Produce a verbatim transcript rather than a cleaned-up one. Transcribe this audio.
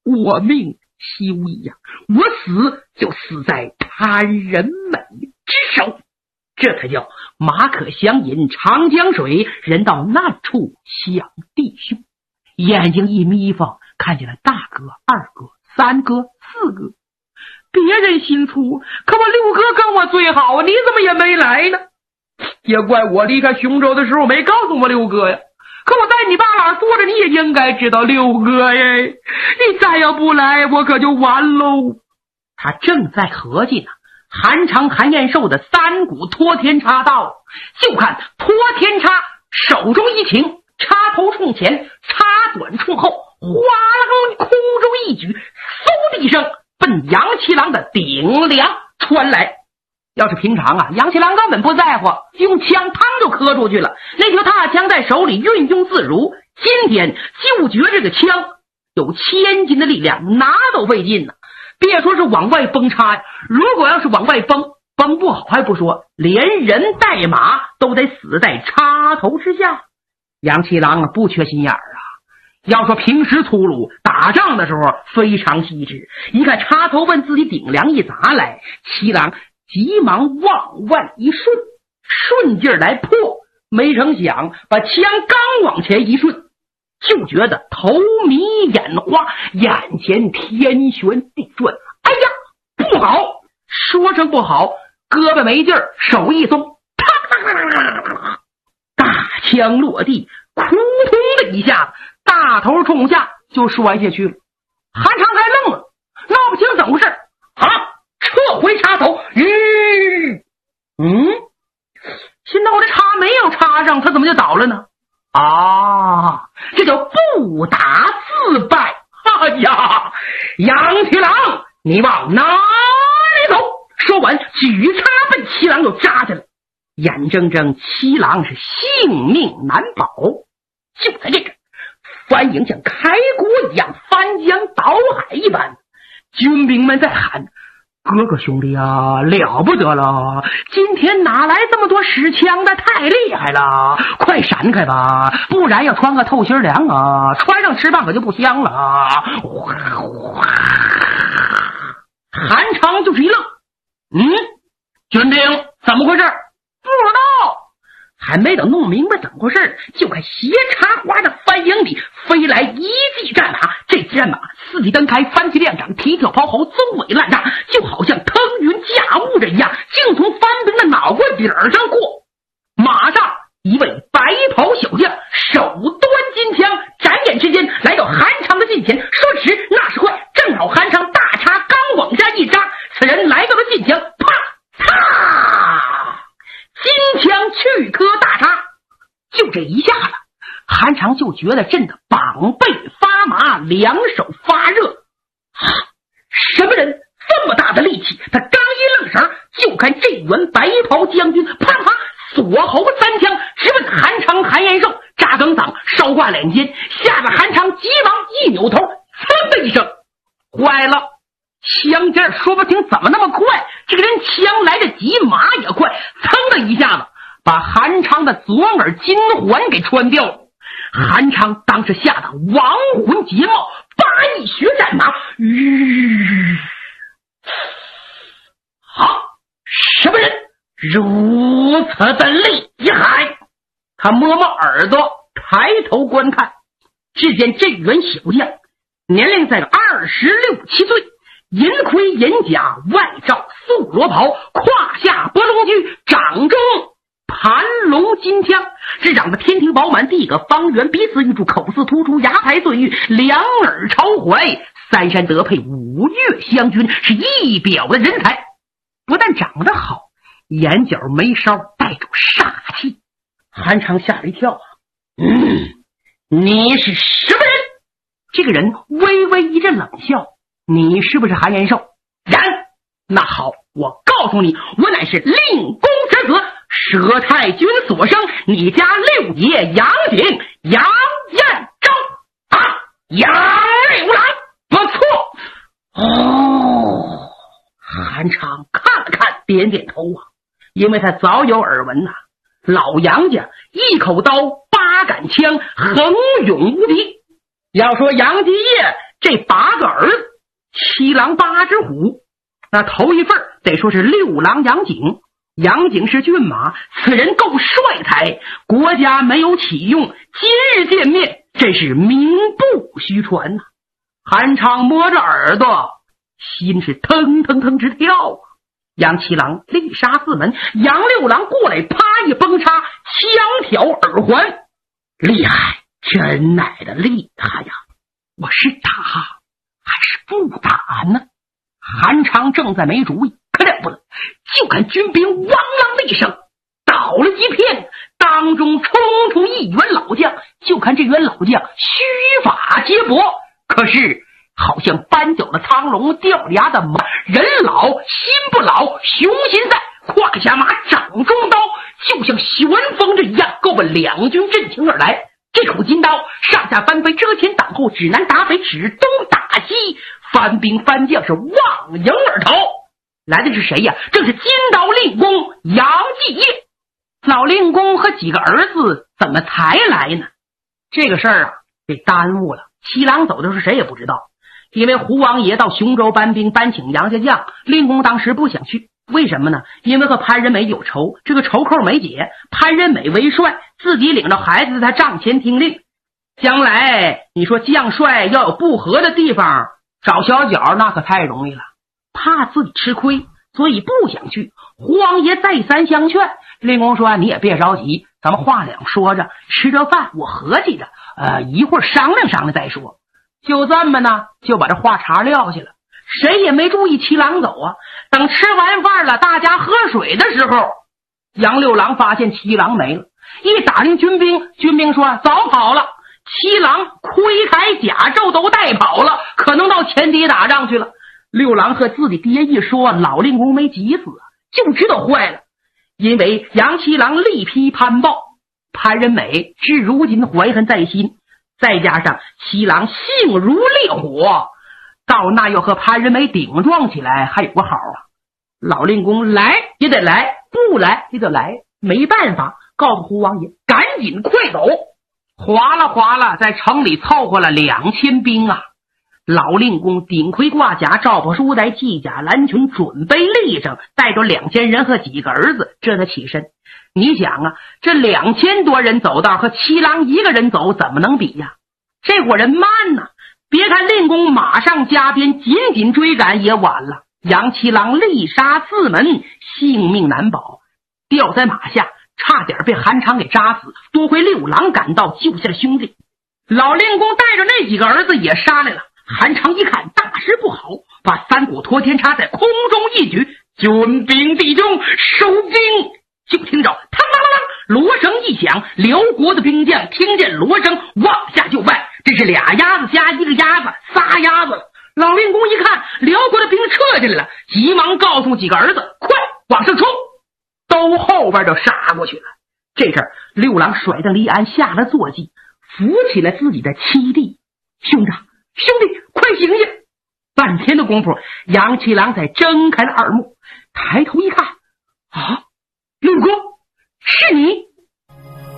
我命休矣呀！我死就死在潘仁美之手。这才叫马可相饮长江水，人到难处想弟兄。眼睛一眯缝，看见了大哥、二哥、三哥、四哥。别人心粗，可我六哥跟我最好，你怎么也没来呢？也怪我离开雄州的时候没告诉我六哥呀。可我在你爸爸坐着，你也应该知道六哥呀。你再要不来，我可就完喽。他正在合计呢，韩长、韩延寿的三股托天叉到，就看托天叉手中一擎，插头冲前，插短冲后，哗啦空中一举，嗖的一声奔杨七郎的顶梁穿来。要是平常啊，杨七郎根本不在乎，用枪嘡就磕出去了，那条大枪在手里运用自如。今天就觉这个枪有千斤的力量，拿都费劲呢。别说是往外崩插呀，如果要是往外崩，崩不好还不说，连人带马都得死在插头之下。杨七郎啊，不缺心眼儿啊。要说平时粗鲁，打仗的时候非常细致。一看插头奔自己顶梁一砸来，七郎急忙往外一顺，顺劲儿来破，没成想把枪刚往前一顺，就觉得头迷眼花，眼前天旋地转。哎呀，不好！说声不好，胳膊没劲儿，手一松，大枪落地，扑通的一下子，大头冲下就摔下去了。韩长还愣了，闹不清怎么回事啊！撤回插头，吁，嗯，现在我这插没有插上，他怎么就倒了呢？啊，这叫不打自败。哎呀，杨七郎，你往哪里走？说完，举叉奔七郎就扎去了。眼睁睁七郎是性命难保。就在这阵，翻营像开国一样，翻江倒海一般，军兵们在喊：哥哥兄弟啊，了不得了！今天哪来这么多使枪的？太厉害了！快闪开吧，不然要穿个透心凉啊，穿上吃饭可就不香了啊！韩长就是一愣，嗯，军兵怎么回事？不知道。还没等弄明白怎么回事，就看斜插花的翻营里飞来一骑战马。这骑战马四蹄蹬开，翻蹄亮掌，蹄跳抛喉，鬃尾烂炸，就好像腾云驾雾着一样，竟从翻兵的脑瓜顶上过。马上一位白袍小将手端金枪，眨眼之间来到韩长的近前，说迟那时快，正好韩长大叉刚往下一扎，此人来到了近前，啪嚓，金枪去磕大叉。就这一下子，韩长就觉得震得膀背发麻，两手发热。啊，什么人这么大的力气？他刚一愣神，就看这员白袍将军啪啪锁喉三枪，直奔韩长、韩延寿，扎梗嗓，烧挂脸肩，吓得韩长急忙一扭头，噌的一声，坏了！枪尖说不清怎么那么快，这个人枪来得急，马也快，噌的一下子把韩长的左耳金环给穿掉了。韩长当时吓得亡魂皆冒，八一学战马，吁，好，什么人如此的厉害？他摸摸耳朵，抬头观看，只见这员小将年龄在二十六七岁，银盔银甲，外罩素罗袍，胯下拨龙驹，掌中盘龙金枪，是长得天庭饱满，地个方圆，鼻子玉柱，口似突出，牙排碎玉，两耳朝怀，三山得配，五岳相均，是一表的人才。不但长得好，眼角眉梢带着煞气。韩长吓了一跳啊，嗯，你是什么人？这个人微微一阵冷笑，你是不是韩延寿？然，那好，我告诉你，我乃是令公之子，佘太君所生，你家六爷杨景，杨彦昭啊，杨六郎，不错。哦，韩长看了看，点点头啊，因为他早有耳闻呐、啊，老杨家一口刀，八杆枪，横勇无敌。要说杨继业这八个耳郎八只虎。那头一份得说是六郎杨景，杨景是骏马，此人够帅才，国家没有启用，今日见面真是名不虚传呐、啊。韩昌摸着耳朵，心是腾腾腾直跳啊。杨七郎力杀四门，杨六郎过来啪一崩插，枪挑耳环，厉害，真乃的厉害呀！我是打还是不打呢？韩昌正在没主意，可了不得，就看军兵汪啷的一声倒了一片，当中冲出一员老将，就看这员老将须发皆薄，可是好像搬走了苍龙，掉牙的马，人老心不老，雄心在，胯下马掌中刀，就像旋风这一样，够把两军阵前而来。这口金刀上下翻飞，遮前挡后，指南打北，指东打西，番兵番将是望迎而逃。来的是谁呀？正是金刀令公杨继业。老令公和几个儿子怎么才来呢？这个事儿啊被耽误了，七郎走的是谁也不知道。因为胡王爷到雄州搬兵搬请杨家将，令公当时不想去。为什么呢？因为和潘仁美有仇，这个仇扣没解，潘仁美为帅，自己领着孩子在他帐前听令，将来你说将帅要有不和的地方，找小脚那可太容易了，怕自己吃亏，所以不想去。胡王爷再三相劝，令公说你也别着急，咱们话两说着，吃着饭我合计着，呃，一会儿商量商量再说。就这么呢，就把这话茬撂下了。谁也没注意七郎走啊。等吃完饭了，大家喝水的时候，杨六郎发现七郎没了，一打听军兵，军兵说早跑了，七郎盔铠甲胄都带跑了，可能到前敌打仗去了。六郎和自己爹一说，老令公没急死，就知道坏了。因为杨七郎力批潘豹，潘仁美至如今怀恨在心，再加上七郎性如烈火，到那要和潘仁美顶撞起来还有个好啊。老令公来也得来，不来也得来，没办法，告诉胡王爷赶紧快走。哗啦哗啦在城里凑合了两千兵啊。老令公顶盔挂甲，赵朴书在系甲蓝裙，准备立正，带着两千人和几个儿子，这才起身。你想啊，这两千多人走道和七郎一个人走怎么能比呀？这伙人慢呐，别看令公马上加鞭，紧紧追赶也晚了。杨七郎力杀四门，性命难保，掉在马下，差点被韩昌给扎死，多亏六郎赶到救下了兄弟。老令公带着那几个儿子也杀来了。韩昌一看大事不好，把三股托天叉在空中一举，军兵弟兄收兵。就听着嘡啷啷啷锣声一响，辽国的兵将听见锣声往下就拜，这是俩鸭子加一个鸭子，仨鸭子了。老令公一看辽国的兵撤下来了，急忙告诉几个儿子快往上冲，都后边就杀过去了。这阵六郎甩着离鞍下了坐骑，扶起了自己的七弟，兄长兄弟快醒醒！半天的功夫，杨七郎才睁开了耳目，抬头一看，啊，六哥是你！